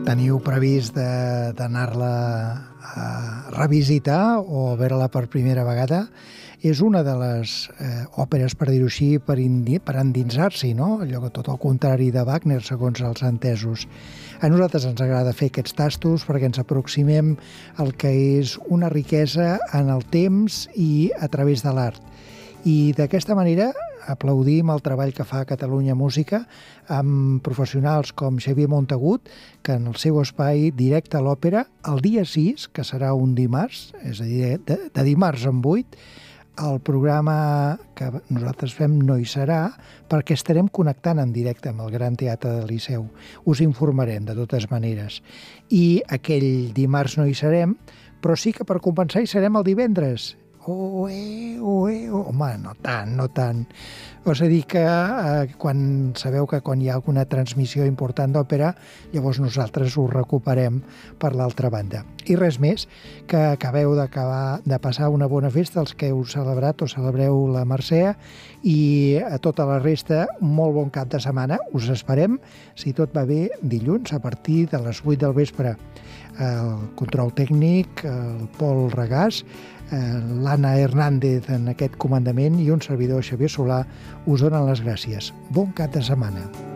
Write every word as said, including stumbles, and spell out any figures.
Teniu previst d'anar-la a revisitar o a veure-la per primera vegada? És una de les eh, òperes, per dir-ho així, per, per endinsar-s'hi, no? Allò que tot el contrari de Wagner, segons els entesos. A nosaltres ens agrada fer aquests tastos perquè ens aproximem al que és una riquesa en el temps i a través de l'art. I d'aquesta manera aplaudim el treball que fa Catalunya Música amb professionals com Xavier Montagut, que en el seu espai Directe a l'Òpera, el dia sis, que serà un dimarts, és a dir, de, de dimarts en vuit, el programa que nosaltres fem no hi serà perquè estarem connectant en directe amb el Gran Teatre del Liceu. Us informarem de totes maneres. I aquell dimarts no hi serem, però sí que per compensar hi serem el divendres. Oh, eh, oh, eh, oh. Home, no tant, no tant. És a dir que eh, quan sabeu que quan hi ha alguna transmissió important d'òpera, llavors nosaltres ho recuperem per l'altra banda. I res més, que acabeu d'acabar de passar una bona festa, els que heu celebrat o celebreu la Mercè, i a tota la resta, un molt bon cap de setmana. Us esperem, si tot va bé, dilluns a partir de les vuit del vespre. El control tècnic, el Pol Regàs, l'Anna Hernández en aquest comandament i un servidor, Xavier Solà, us donen les gràcies. Bon cap de setmana.